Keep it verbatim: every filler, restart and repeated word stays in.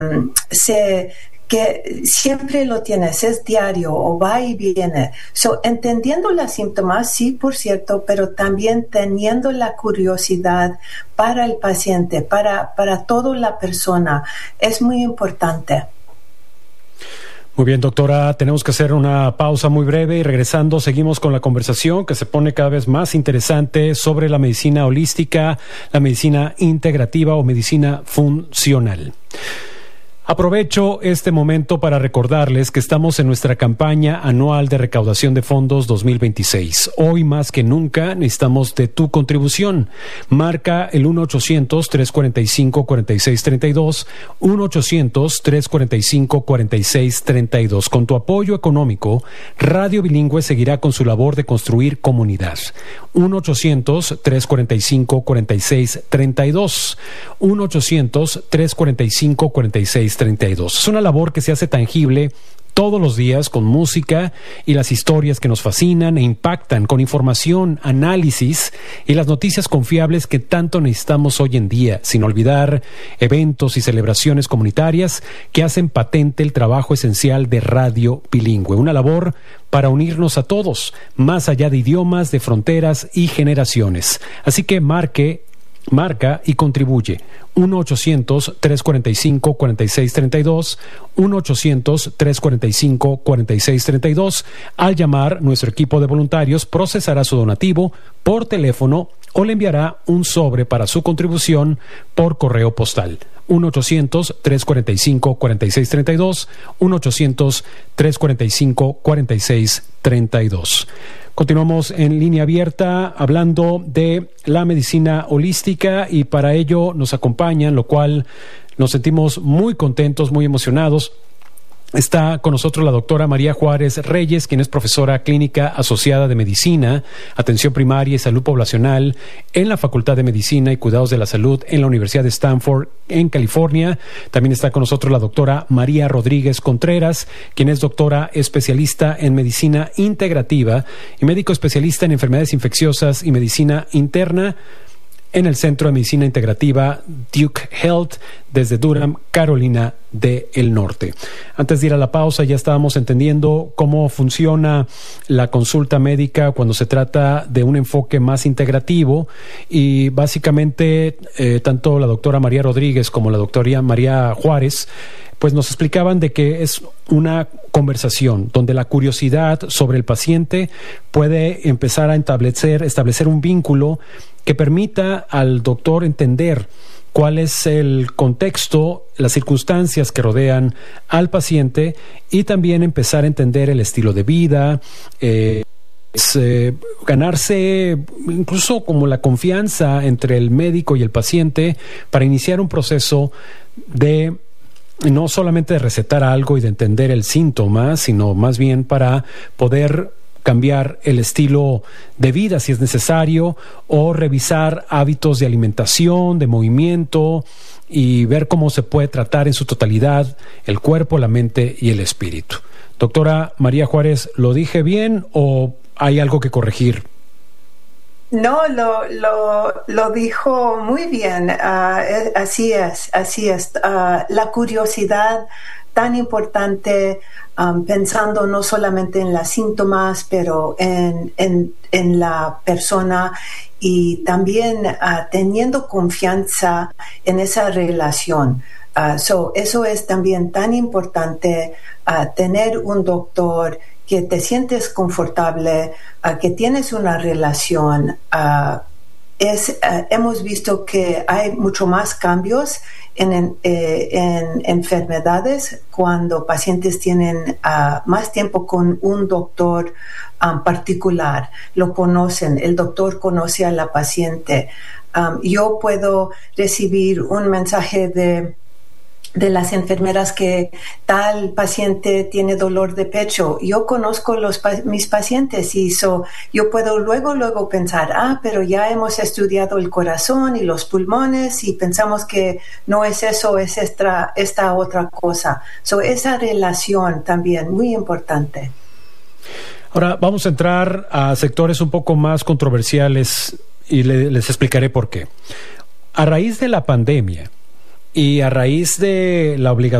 se... que siempre lo tienes, es diario o va y viene. So, entendiendo los síntomas, sí, por cierto, pero también teniendo la curiosidad para el paciente, para, para toda la persona, es muy importante. Muy bien, doctora, tenemos que hacer una pausa muy breve y regresando seguimos con la conversación que se pone cada vez más interesante sobre la medicina holística, la medicina integrativa o medicina funcional. Aprovecho este momento para recordarles que estamos en nuestra campaña anual de recaudación de fondos dos mil veintiséis. Hoy más que nunca necesitamos de tu contribución. Marca el uno ochocientos, tres cuarenta y cinco, cuarenta y seis treinta y dos, uno ochocientos, tres cuarenta y cinco, cuarenta y seis treinta y dos. Con tu apoyo económico, Radio Bilingüe seguirá con su labor de construir comunidad. uno ochocientos, tres cuarenta y cinco, cuarenta y seis treinta y dos. uno ochocientos, tres cuarenta y cinco, cuarenta y seis treinta y dos. Es una labor que se hace tangible todos los días con música y las historias que nos fascinan e impactan, con información, análisis y las noticias confiables que tanto necesitamos hoy en día, sin olvidar eventos y celebraciones comunitarias que hacen patente el trabajo esencial de Radio Bilingüe. Una labor para unirnos a todos, más allá de idiomas, de fronteras y generaciones. Así que marque Marca y contribuye. uno ochocientos, tres cuarenta y cinco, cuarenta y seis treinta y dos, uno ochocientos, tres cuarenta y cinco, cuarenta y seis treinta y dos. Al llamar, nuestro equipo de voluntarios procesará su donativo por teléfono o le enviará un sobre para su contribución por correo postal. uno ochocientos, tres cuarenta y cinco, cuarenta y seis treinta y dos, uno ochocientos, tres cuarenta y cinco, cuarenta y seis treinta y dos. Continuamos en línea abierta hablando de la medicina holística y para ello nos acompañan, lo cual nos sentimos muy contentos, muy emocionados. Está con nosotros la doctora María Juárez Reyes, quien es profesora clínica asociada de Medicina, Atención Primaria y Salud Poblacional en la Facultad de Medicina y Cuidados de la Salud en la Universidad de Stanford, en California. También está con nosotros la doctora María Rodríguez Contreras, quien es doctora especialista en Medicina Integrativa y médico especialista en Enfermedades Infecciosas y Medicina Interna en el Centro de Medicina Integrativa Duke Health desde Durham, Carolina del Norte. Antes de ir a la pausa, ya estábamos entendiendo cómo funciona la consulta médica cuando se trata de un enfoque más integrativo y básicamente eh, tanto la doctora María Rodríguez como la doctora María Juárez pues nos explicaban de que es una conversación donde la curiosidad sobre el paciente puede empezar a establecer, establecer un vínculo que permita al doctor entender cuál es el contexto, las circunstancias que rodean al paciente y también empezar a entender el estilo de vida, eh, es, eh, ganarse incluso como la confianza entre el médico y el paciente para iniciar un proceso de no solamente de recetar algo y de entender el síntoma, sino más bien para poder cambiar el estilo de vida si es necesario o revisar hábitos de alimentación, de movimiento y ver cómo se puede tratar en su totalidad el cuerpo, la mente y el espíritu. Doctora María Juárez, ¿lo dije bien o hay algo que corregir? No, lo, lo, lo dijo muy bien. Uh, así es, así es. Uh, la curiosidad tan importante, um, pensando no solamente en los síntomas, pero en, en, en la persona y también uh, teniendo confianza en esa relación. Uh, so, eso es también tan importante, uh, tener un doctor que te sientes confortable, uh, que tienes una relación. Uh, es, uh, hemos visto que hay mucho más cambios en, en, eh, en enfermedades cuando pacientes tienen uh, más tiempo con un doctor um, particular. Lo conocen, el doctor conoce a la paciente. Um, yo puedo recibir un mensaje de de las enfermeras que tal paciente tiene dolor de pecho. Yo conozco los mis pacientes y so, yo puedo luego luego pensar, ah, pero ya hemos estudiado el corazón y los pulmones y pensamos que no es eso, es esta, esta otra cosa. So, esa relación también muy importante. Ahora vamos a entrar a sectores un poco más controversiales y le, les explicaré por qué. A raíz de la pandemia, Y a raíz de la obligatoriedad